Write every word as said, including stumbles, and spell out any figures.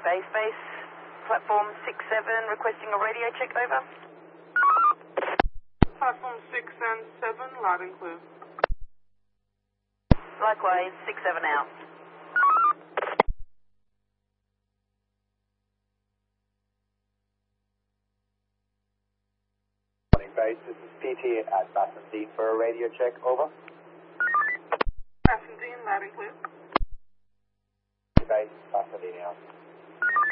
Base Base, platform six seven, requesting a radio check, over. Platform six and seven, loud and clear. Likewise, six seven out. Morning Base, this is P T at Bassendean for a radio check, over. Bassendean, loud and clear. Base, Bassendean out.